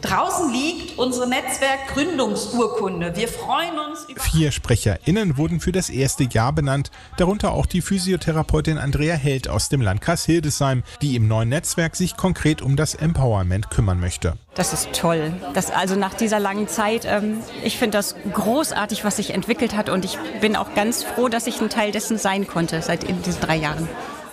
Draußen liegt unsere Netzwerkgründungsurkunde. Wir freuen uns über 4 SprecherInnen wurden für das erste Jahr benannt, darunter auch die Physiotherapeutin Andrea Held aus dem Landkreis Hildesheim, die im neuen Netzwerk sich konkret um das Empowerment kümmern möchte. Das ist toll. Also nach dieser langen Zeit, ich finde das großartig, was sich entwickelt hat und ich bin auch ganz froh, dass ich ein Teil dessen sein konnte seit in diesen 3 Jahren.